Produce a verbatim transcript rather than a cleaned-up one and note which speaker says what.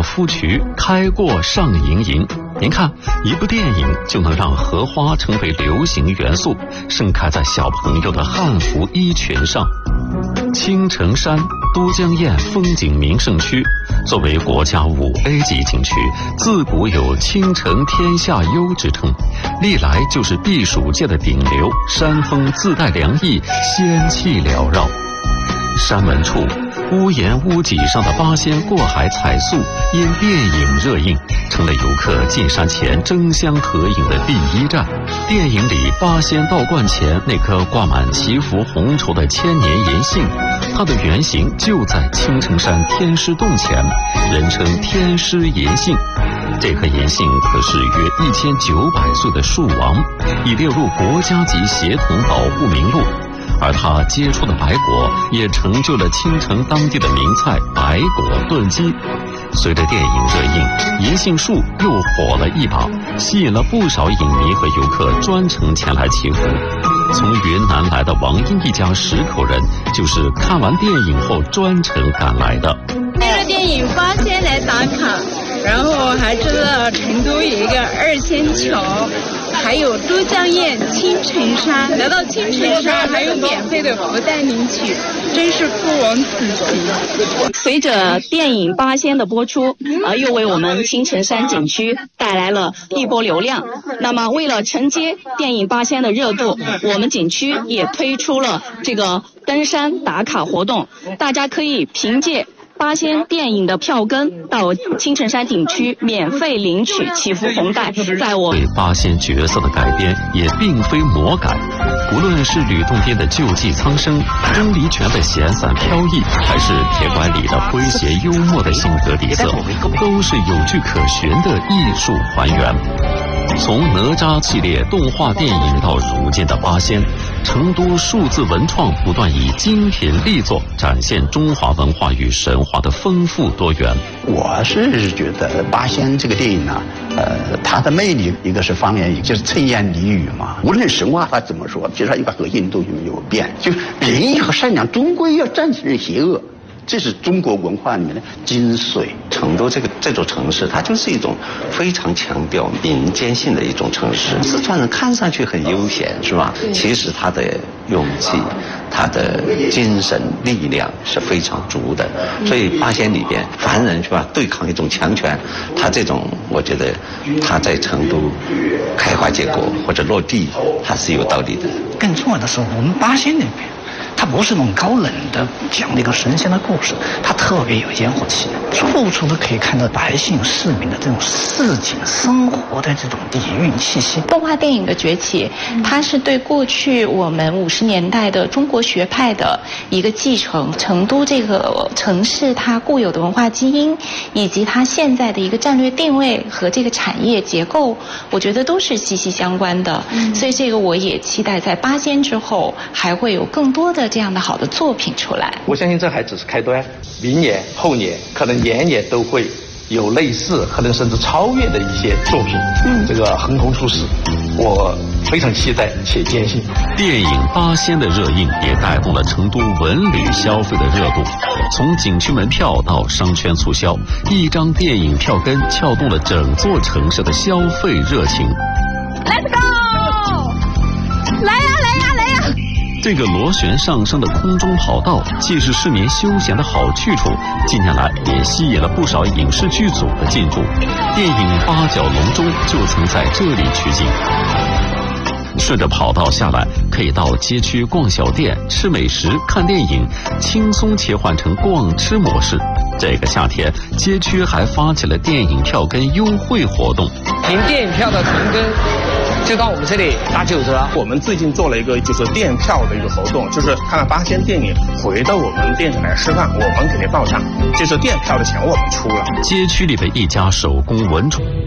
Speaker 1: 芙蕖，开过上盈盈。您看，一部电影就能让荷花成为流行元素，盛开在小朋友的汉服衣裙上。青城山都江堰风景名胜区作为国家五 A 级景区，自古有青城天下优之称，历来就是避暑界的顶流，山峰自带凉意，仙气缭绕。山门处屋檐屋脊上的八仙过海彩塑，因电影热映，成了游客进山前争相合影的第一站。电影里八仙道观前那棵挂满祈福红绸的千年银杏，它的原型就在青城山天师洞前，人称天师银杏。这棵银杏可是约一千九百岁的树王，已列入国家级协同保护名录。而它结出的白果也成就了青城当地的名菜白果炖鸡。随着电影热映，银杏树又火了一把，吸引了不少影迷和游客专程前来祈福。从云南来的王英一家十口人就是看完电影后专程赶来的。
Speaker 2: 为了电影八仙来打卡，然后还知道成都有一个二仙桥，还有都江堰、青城山。来到青城山还有免费的福袋领取，真是不枉此行。
Speaker 3: 随着电影《八仙》的播出，呃，又为我们青城山景区带来了一波流量。那么，为了承接电影《八仙》的热度，我们景区也推出了这个登山打卡活动，大家可以凭借八仙电影的票根到青城山景区免费领取祈福红袋。在我
Speaker 1: 对八仙角色的改编也并非魔改，无论是吕洞宾的救济苍生，钟离权的闲散飘逸，还是铁拐李的诙谐幽默的性格底色，都是有据可循的艺术还原。从哪吒系列动画电影到如今的八仙，成都数字文创不断以精品力作展现中华文化与神话的丰富多元。
Speaker 4: 我是觉得八仙这个电影呢、啊，呃，它的魅力一个是方言，就是衬言俚语嘛。无论神话它怎么说，其实它一个核心都没有变，就是仁义和善良终归要战胜邪恶。这是中国文化里面的精髓。
Speaker 5: 成都这个这座城市，它就是一种非常强调民间性的一种城市。四川人看上去很悠闲，是吧？其实他的勇气、他的精神力量是非常足的。所以八仙里边，凡人是吧，对抗一种强权，他这种我觉得他在成都开花结果或者落地，他是有道理的。
Speaker 6: 更重要的是，我们八仙里边。它不是那种高冷的讲那个神仙的故事，它特别有烟火气，处处都可以看到百姓市民的这种市井生活的这种底蕴气息。
Speaker 7: 动画电影的崛起，它是对过去我们五十年代的中国学派的一个继承。成都这个城市它固有的文化基因，以及它现在的一个战略定位和这个产业结构，我觉得都是息息相关的。嗯、所以这个我也期待在八仙之后还会有更多的这样的好的作品出来。
Speaker 8: 我相信这还只是开端，明年后年可能年年都会有类似，可能甚至超越的一些作品，嗯，这个横空出世，我非常期待且坚信。
Speaker 1: 电影《八仙》的热映也带动了成都文旅消费的热度，从景区门票到商圈促销，一张电影票根撬动了整座城市的消费热情。
Speaker 2: Let's go！ 来呀来呀来呀！
Speaker 1: 这个螺旋上升的空中跑道，既是市民休闲的好去处，近年来也吸引了不少影视剧组的进驻。电影《八角笼中》就曾在这里取景。顺着跑道下来，可以到街区逛小店、吃美食、看电影，轻松切换成逛吃模式。这个夏天，街区还发起了电影票根优惠活动。
Speaker 9: 凭电影票的成根，就到我们这里打九折。
Speaker 10: 我们最近做了一个就是电票的一个活动，就是看了八仙电影回到我们店里来吃饭，我们给您报上，就是电票的钱我们出了。
Speaker 1: 街区里的一家手工文创